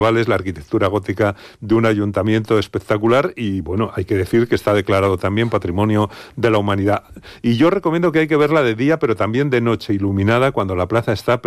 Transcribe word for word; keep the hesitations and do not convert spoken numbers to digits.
la arquitectura gótica de un ayuntamiento espectacular y, bueno, hay que decir que está declarado también Patrimonio de la Humanidad. Y yo recomiendo que hay que verla de día, pero también de noche, iluminada, cuando la plaza está